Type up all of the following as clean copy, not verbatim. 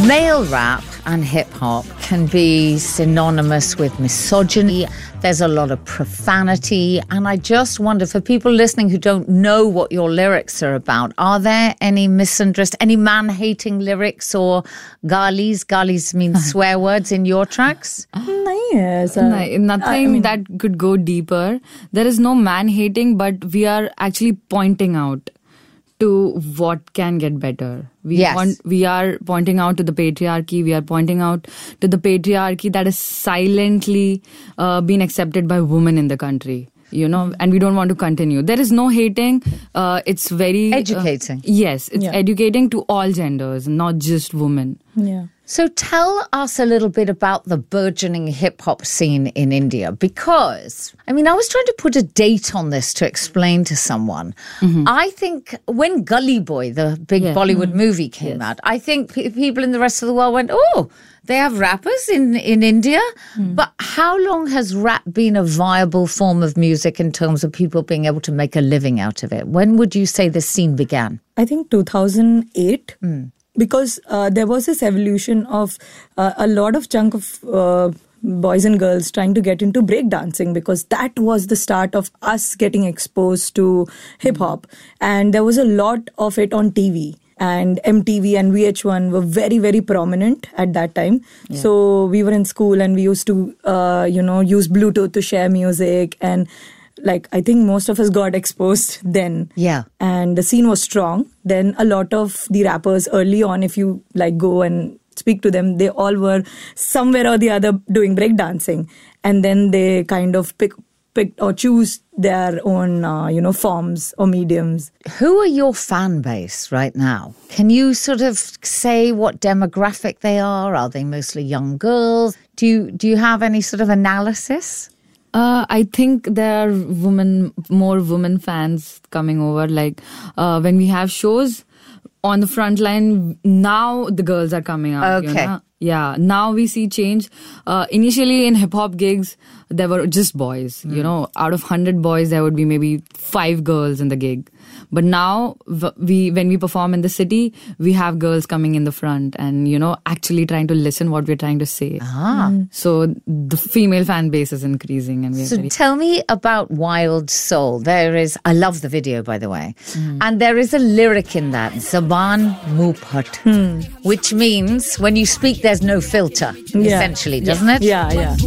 Male rap and hip-hop can be synonymous with misogyny. There's a lot of profanity. And I just wonder, for people listening who don't know what your lyrics are about, are there any any man-hating lyrics or galis? Galis means swear words in your tracks? Nothing that could go deeper. There is no man-hating, but we are actually pointing out to what can get better. We are pointing out to the patriarchy. We are pointing out to the patriarchy that is silently being accepted by women in the country. And we don't want to continue. There is no hating. It's very educating. Yes, it's educating to all genders, not just women. Yeah. So tell us a little bit about the burgeoning hip-hop scene in India, because, I was trying to put a date on this to explain to someone. Mm-hmm. I think when Gully Boy, the big Bollywood movie came out, I think people in the rest of the world went, oh, they have rappers in India. But how long has rap been a viable form of music in terms of people being able to make a living out of it? When would you say this scene began? I think 2008. Because there was this evolution of a lot of chunk of boys and girls trying to get into breakdancing, because that was the start of us getting exposed to hip-hop. And there was a lot of it on TV. And MTV and VH1 were very, very prominent at that time. Yeah. So we were in school and we used to, use Bluetooth to share music. And I think most of us got exposed then. Yeah. And the scene was strong. Then a lot of the rappers early on, if you go and speak to them, they all were somewhere or the other doing breakdancing. And then they kind of pick or choose their own, forms or mediums. Who are your fan base right now? Can you sort of say what demographic they are? Are they mostly young girls? Do you have any sort of analysis? I think there are more women fans coming over. When we have shows on the front line, now the girls are coming out. Okay. Yeah, now we see change. Initially in hip-hop gigs, there were just boys. Out of 100 boys, there would be maybe 5 girls in the gig. But now, when we perform in the city, we have girls coming in the front and, actually trying to listen what we're trying to say. So the female fan base is increasing. And tell me about Wild Soul. I love the video, by the way. And there is a lyric in that, Zaban Muh Phat, which means when you speak, there's no filter, essentially, doesn't it? Yeah.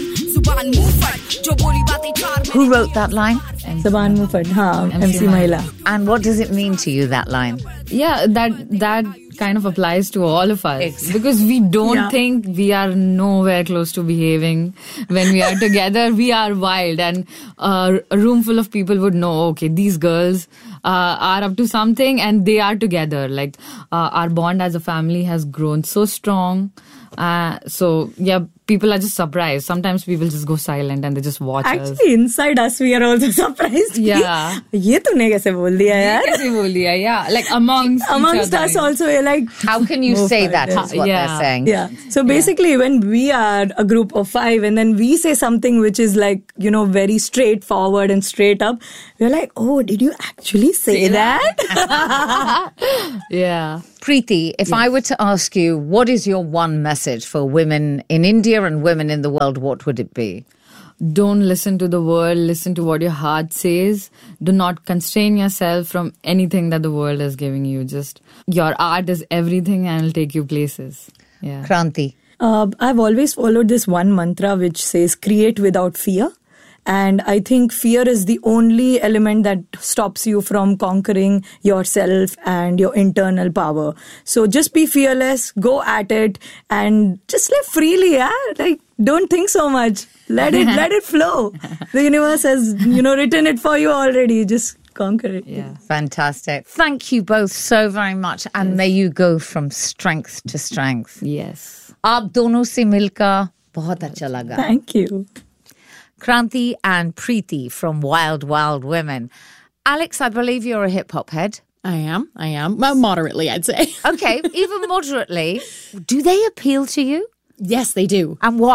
Who wrote that line? Zaban Muh Phat, MC Mahila. And what does it mean to you, that line? Yeah, that kind of applies to all of us. Exactly. Because we don't think we are nowhere close to behaving. When we are together, we are wild. And a room full of people would know, okay, these girls are up to something and they are together. Our bond as a family has grown so strong. People are just surprised. Sometimes people just go silent and they just watch us. Actually, inside us, we are also surprised. Yeah. ये तूने कैसे बोल दिया यार? कैसे बोल दिया? Yeah. Amongst us also, we're like, how can you say that? Is what they're saying. Yeah. So basically, when we are a group of 5 and then we say something which is very straightforward and straight up, we're like, oh, did you actually say that? Yeah. Preeti, if I were to ask you, what is your one message for women in India and women in the world, what would it be? Don't listen to the world. Listen to what your heart says. Do not constrain yourself from anything that the world is giving you. Just your art is everything and it'll take you places. Yeah. Kranti? I've always followed this one mantra which says, create without fear. And I think fear is the only element that stops you from conquering yourself and your internal power. So just be fearless, go at it, and just live freely. Yeah? Don't think so much. Let it flow. The universe has, written it for you already. Just conquer it. Yeah. Fantastic. Thank you both so very much. And may you go from strength to strength. Yes. Aap dono se milkar bahut acha laga. Thank you. Kranti and Preeti from Wild Wild Women. Alex, I believe you're a hip-hop head. I am. Well, moderately, I'd say. Okay, even moderately. Do they appeal to you? Yes, they do. And why?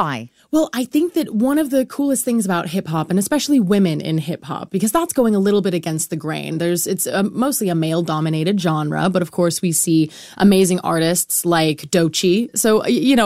Well, I think that one of the coolest things about hip hop, and especially women in hip hop, because that's going a little bit against the grain. It's mostly a male dominated genre, but of course we see amazing artists like Doechii. So,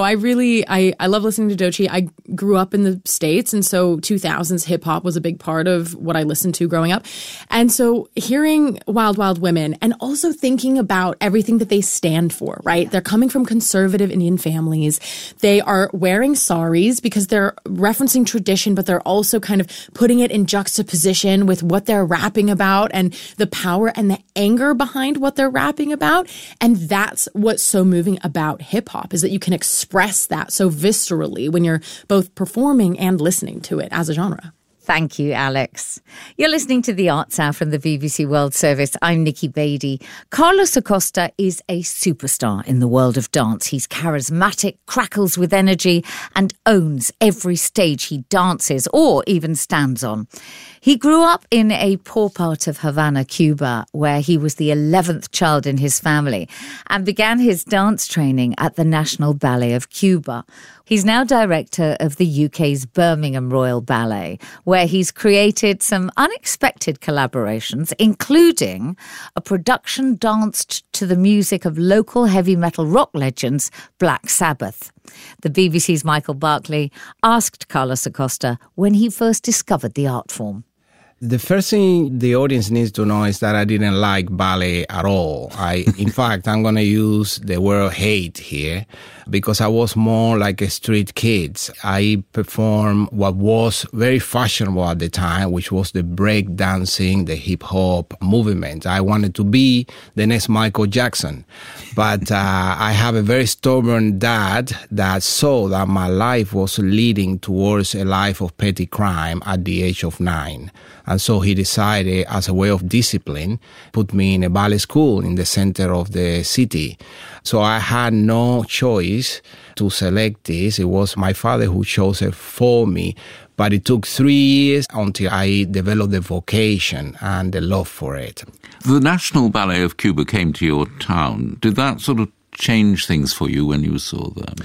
I love listening to Doechii. I grew up in the States, and so 2000s hip hop was a big part of what I listened to growing up. And so hearing Wild Wild Women and also thinking about everything that they stand for, right? They're coming from conservative Indian families. They are wearing saris because they're referencing tradition, but they're also kind of putting it in juxtaposition with what they're rapping about and the power and the anger behind what they're rapping about. And that's what's so moving about hip hop, is that you can express that so viscerally when you're both performing and listening to it as a genre. Thank you, Alex. You're listening to The Arts Hour from the BBC World Service. I'm Nikki Beattie. Carlos Acosta is a superstar in the world of dance. He's charismatic, crackles with energy, and owns every stage he dances or even stands on. He grew up in a poor part of Havana, Cuba, where he was the 11th child in his family and began his dance training at the National Ballet of Cuba. He's now director of the UK's Birmingham Royal Ballet, where he's created some unexpected collaborations, including a production danced to the music of local heavy metal rock legends Black Sabbath. The BBC's Michael Barclay asked Carlos Acosta when he first discovered the art form. The first thing the audience needs to know is that I didn't like ballet at all. In fact, I'm going to use the word hate here because I was more like a street kid. I performed what was very fashionable at the time, which was the break dancing, the hip hop movement. I wanted to be the next Michael Jackson. But I have a very stubborn dad that saw that my life was leading towards a life of petty crime at the age of 9. And so he decided, as a way of discipline, put me in a ballet school in the center of the city. So I had no choice to select this. It was my father who chose it for me. But it took 3 years until I developed the vocation and the love for it. The National Ballet of Cuba came to your town. Did that sort of change things for you when you saw them?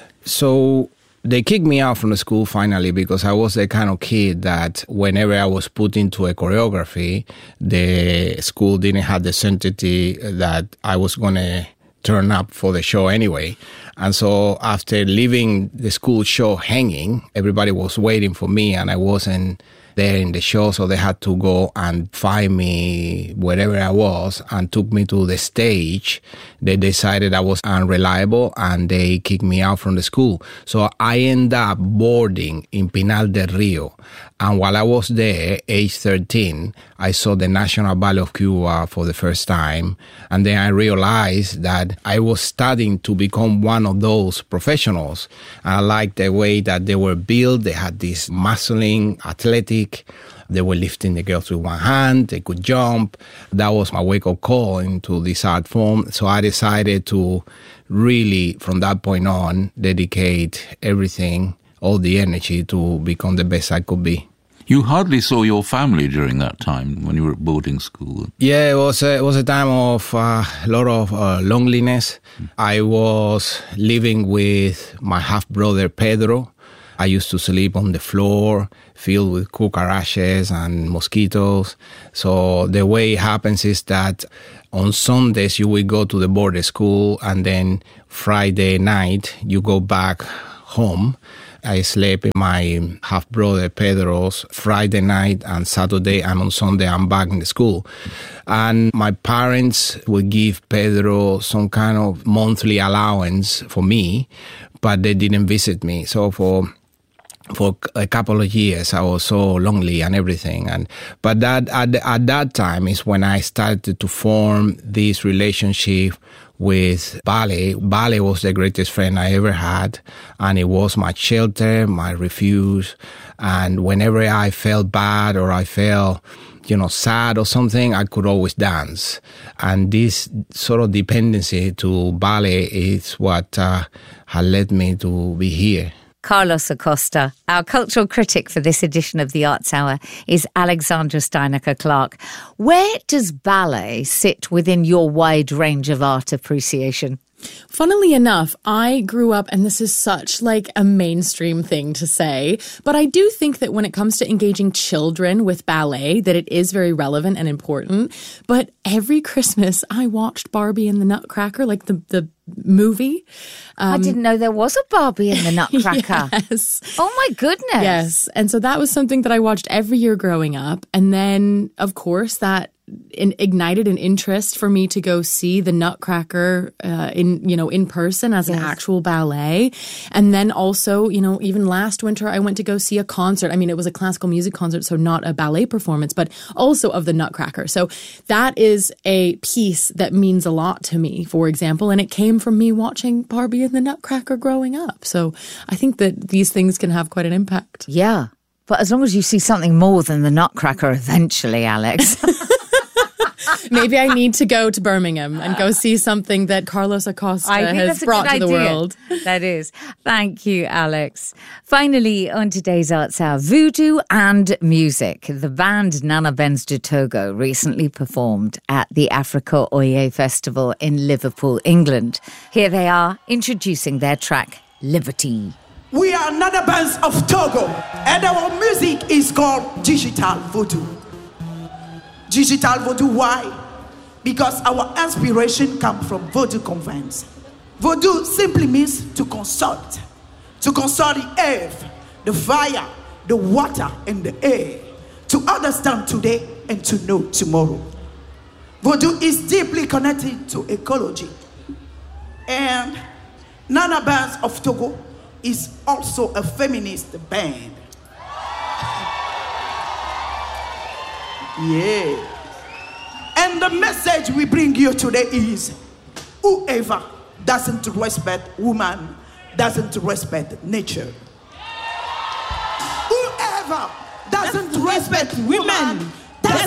So they kicked me out from the school finally because I was the kind of kid that whenever I was put into a choreography, the school didn't have the certainty that I was going to turn up for the show anyway. And so after leaving the school show hanging, everybody was waiting for me and I wasn't there in the show, so they had to go and find me wherever I was and took me to the stage. They decided I was unreliable and they kicked me out from the school. So I ended up boarding in Pinal del Rio. And while I was there, age 13, I saw the National Ballet of Cuba for the first time. And then I realized that I was studying to become one of those professionals. I liked the way that they were built. They had this muscling, athletic. They were lifting the girls with one hand. They could jump. That was my wake-up call into this art form. So I decided to really, from that point on, dedicate everything, all the energy to become the best I could be. You hardly saw your family during that time when you were at boarding school. Yeah, it was a time of a lot of loneliness. I was living with my half-brother, Pedro. I used to sleep on the floor, filled with cucarachas and mosquitoes. So the way it happens is that on Sundays you will go to the boarding school and then Friday night you go back home. I slept in my half-brother Pedro's Friday night and Saturday, and on Sunday I'm back in the school. And my parents would give Pedro some kind of monthly allowance for me, but they didn't visit me. So for a couple of years, I was so lonely and everything. But that at that time is when I started to form this relationship with ballet. Ballet was the greatest friend I ever had, and it was my shelter, my refuge. And whenever I felt bad or I felt, sad or something, I could always dance. And this sort of dependency to ballet is what had led me to be here. Carlos Acosta. Our cultural critic for this edition of The Arts Hour is Alexandra Steinaker-Clark. Where does ballet sit within your wide range of art appreciation? Funnily enough, I grew up, and this is such like a mainstream thing to say, but I do think that when it comes to engaging children with ballet, that it is very relevant and important. But every Christmas, I watched Barbie and the Nutcracker, like the movie. I didn't know there was a Barbie in the Nutcracker. Yes. Oh my goodness. Yes. And so that was something that I watched every year growing up. And then, of course, that ignited an interest for me to go see the Nutcracker in person as an actual ballet. And then also, even last winter, I went to go see a concert. I mean, it was a classical music concert, so not a ballet performance, but also of the Nutcracker. So that is a piece that means a lot to me, for example, and it came from me watching Barbie and the Nutcracker growing up. So I think that these things can have quite an impact. Yeah. But as long as you see something more than the Nutcracker eventually, Alex. Maybe I need to go to Birmingham and go see something that Carlos Acosta has brought to the world. That is. Thank you, Alex. Finally, on today's Arts Hour, voodoo and music. The band Nana Benz de Togo recently performed at the Africa Oye Festival in Liverpool, England. Here they are introducing their track, Liberty. We are Nana Benz of Togo, and our music is called Digital Voodoo. Digital Voodoo, why? Because our inspiration comes from Voodoo convents. Voodoo simply means to consult the earth, the fire, the water, and the air, to understand today and to know tomorrow. Voodoo is deeply connected to ecology. And Nana Benz of Togo is also a feminist band. Yeah. And the message we bring you today is, whoever doesn't respect woman doesn't respect nature. Whoever doesn't respect women